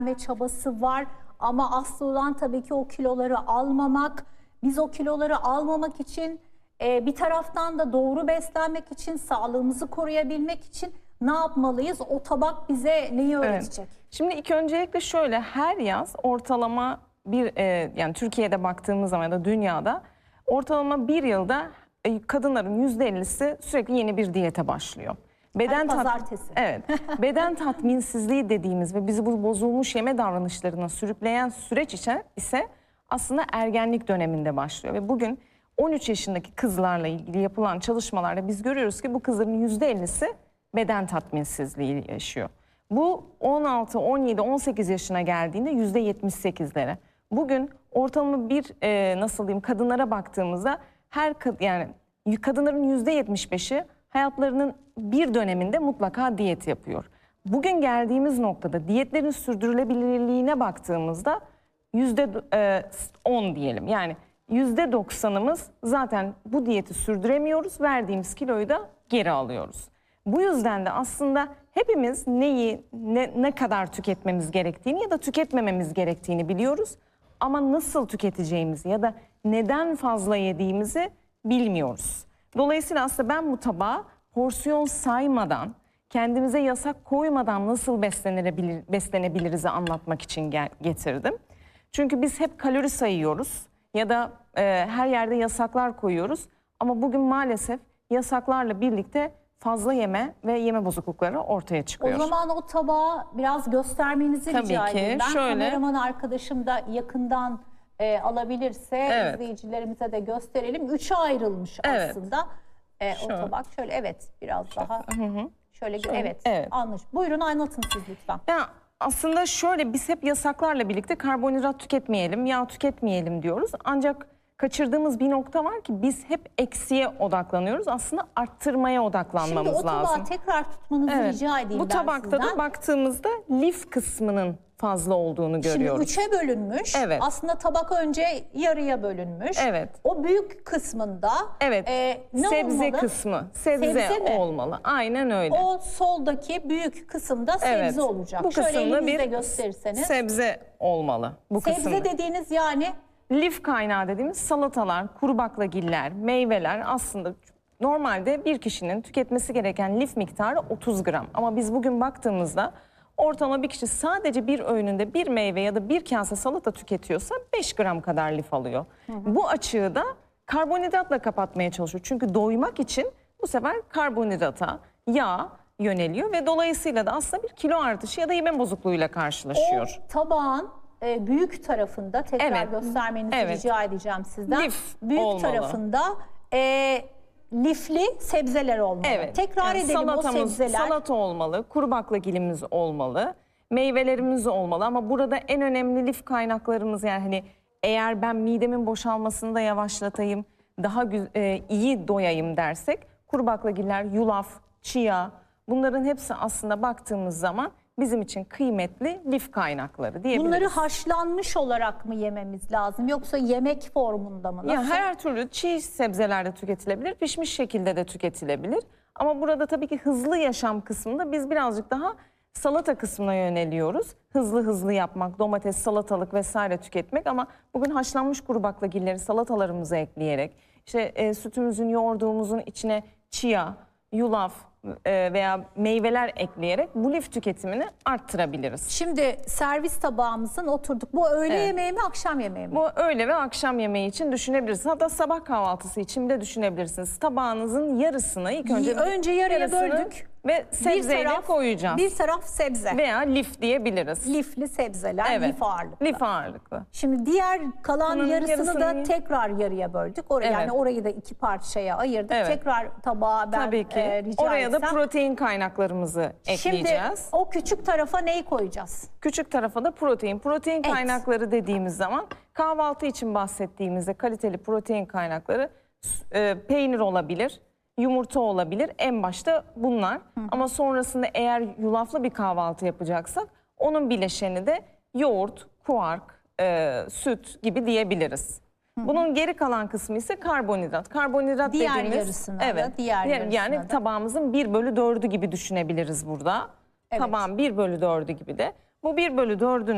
ve çabası var ama asıl olan tabii ki o kiloları almamak. Biz o kiloları almamak için bir taraftan da doğru beslenmek için, sağlığımızı koruyabilmek için ne yapmalıyız? O tabak bize neyi öğretecek? Evet. Şimdi ilk öncelikle şöyle, her yaz ortalama yani Türkiye'de baktığımız zaman ya da dünyada ortalama bir yılda kadınların %50'si sürekli yeni bir diyete başlıyor. Pazartesi. Evet. Beden tatminsizliği dediğimiz ve bizi bu bozulmuş yeme davranışlarına sürükleyen süreç ise aslında ergenlik döneminde başlıyor. Ve bugün 13 yaşındaki kızlarla ilgili yapılan çalışmalarda biz görüyoruz ki bu kızların %50'si beden tatminsizliği yaşıyor. Bu 16, 17, 18 yaşına geldiğinde %78'lere. Bugün ortalama nasıl diyeyim, kadınlara baktığımızda yani kadınların %75'i hayatlarının bir döneminde mutlaka diyet yapıyor. Bugün geldiğimiz noktada diyetlerin sürdürülebilirliğine baktığımızda %10 diyelim. Yani %90'ımız zaten bu diyeti sürdüremiyoruz, verdiğimiz kiloyu da geri alıyoruz. Bu yüzden de aslında hepimiz ne kadar tüketmemiz gerektiğini ya da tüketmememiz gerektiğini biliyoruz. Ama nasıl tüketeceğimizi ya da neden fazla yediğimizi bilmiyoruz. Dolayısıyla aslında ben bu tabağa porsiyon saymadan, kendimize yasak koymadan nasıl beslenebiliriz anlatmak için getirdim. Çünkü biz hep kalori sayıyoruz ya da her yerde yasaklar koyuyoruz. Ama bugün maalesef yasaklarla birlikte fazla yeme ve yeme bozuklukları ortaya çıkıyor. O zaman o tabağı biraz göstermenizi rica edeyim. Ben kameraman arkadaşım da yakından alabilirse izleyicilerimize de gösterelim. 3'e ayrılmış aslında o tabak. Şöyle biraz daha şöyle anlaş. Buyurun anlatın siz lütfen. Ya aslında şöyle, biz hep yasaklarla birlikte karbonhidrat tüketmeyelim, yağ tüketmeyelim diyoruz. Ancak kaçırdığımız bir nokta var ki biz hep eksiye odaklanıyoruz. Aslında arttırmaya odaklanmamız lazım. Şimdi o tabağı tekrar tutmanızı rica edeyim Bu tabakta da baktığımızda lif kısmının fazla olduğunu görüyoruz. Şimdi 3'e bölünmüş. Aslında tabak önce yarıya bölünmüş. O büyük kısmında ne sebze olmalı? kısmı. Sebze olmalı. Aynen öyle. O soldaki büyük kısımda sebze olacak. Bu şöyle kısımda elinizle gösterirseniz. Sebze olmalı. Bu sebze kısımda. dediğiniz yani? Lif kaynağı dediğimiz salatalar, kuru baklagiller, meyveler aslında normalde bir kişinin tüketmesi gereken lif miktarı 30 gram. Ama biz bugün baktığımızda ortalama bir kişi sadece bir öğününde bir meyve ya da bir kase salata tüketiyorsa 5 gram kadar lif alıyor. Bu açığı da karbonhidratla kapatmaya çalışıyor. Çünkü doymak için bu sefer karbonhidrata, yağ yöneliyor ve dolayısıyla da aslında bir kilo artışı ya da yeme bozukluğuyla karşılaşıyor. O tabağın büyük tarafında tekrar göstermenizi rica edeceğim sizden. Büyük olmalı. Tarafında lifli sebzeler olmalı. Tekrar edelim o sebzeler. Salata olmalı, kuru baklagilimiz olmalı, meyvelerimiz olmalı ama burada en önemli lif kaynaklarımız, yani hani eğer ben midemin boşalmasını da yavaşlatayım, daha iyi doyayım dersek kuru baklagiller, yulaf, chia, bunların hepsi aslında baktığımız zaman bizim için kıymetli lif kaynakları diyebiliriz. Bunları haşlanmış olarak mı yememiz lazım yoksa yemek formunda mı? Nasıl? Ya her türlü çiğ sebzeler de tüketilebilir, pişmiş şekilde de tüketilebilir. Ama burada tabii ki hızlı yaşam kısmında biz birazcık daha salata kısmına yöneliyoruz. Hızlı yapmak, domates, salatalık vesaire tüketmek ama bugün haşlanmış kuru baklagilleri salatalarımıza ekleyerek, işte sütümüzün, yoğurdumuzun içine chia, yulaf veya meyveler ekleyerek bu lif tüketimini arttırabiliriz. Şimdi servis tabağımızın oturduk. Bu öğle yemeği mi, akşam yemeği mi? Bu öğle ve akşam yemeği için düşünebilirsiniz. Hatta sabah kahvaltısı için de düşünebilirsiniz. Tabağınızın yarısını ilk önce yarıya böldük. Ve sebzeyle koyacağız. Bir taraf sebze. Veya lif diyebiliriz. Lifli sebzeler, lif ağırlıklı. Lif ağırlıklı. Şimdi diğer kalan yarısını da tekrar yarıya böldük. Yani orayı da 2 parçaya ayırdık. Tekrar tabağa ben rica oraya da protein kaynaklarımızı ekleyeceğiz. Şimdi o küçük tarafa neyi koyacağız? Küçük tarafa da protein. Protein kaynakları dediğimiz zaman kahvaltı için bahsettiğimizde kaliteli protein kaynakları peynir olabilir, yumurta olabilir. En başta bunlar. Ama sonrasında eğer yulaflı bir kahvaltı yapacaksak onun bileşeni de yoğurt, kuark, süt gibi diyebiliriz. Bunun geri kalan kısmı ise karbonhidrat. Karbonhidrat dediğimiz yarısını diğer yarısını yani tabağımızın 1/4'ü gibi düşünebiliriz burada. Tabağın 1/4'ü gibi de. Bu 1/4'ünü